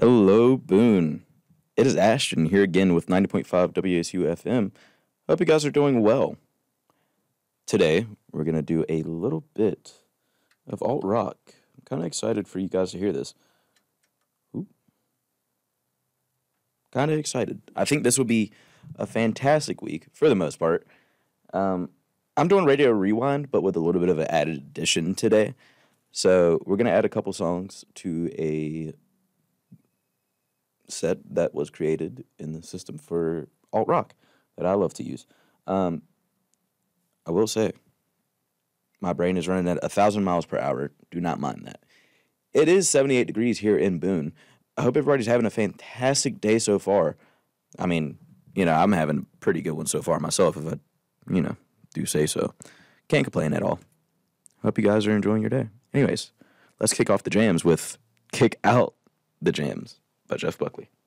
Hello, Boone. It is Ashton here again with 90.5 WSU FM. Hope you guys are doing well. Today, we're going to do a little bit of alt rock. I'm kind of excited for you guys to hear this. Kind of excited. I think this will be a fantastic week for the most part. I'm doing Radio Rewind, but with a little bit of an added addition today. So we're going to add a couple songs to a set that was created in the system for alt rock that I love to use. I will say, my brain is running at 1,000 miles per hour. Do not mind that. It is 78 degrees here in Boone. I hope everybody's having a fantastic day so far. I mean, I'm having a pretty good one so far myself, if I, do say so. Can't complain at all. Hope you guys are enjoying your day. Anyways, let's kick off the jams with Kick Out the Jams by Jeff Buckley.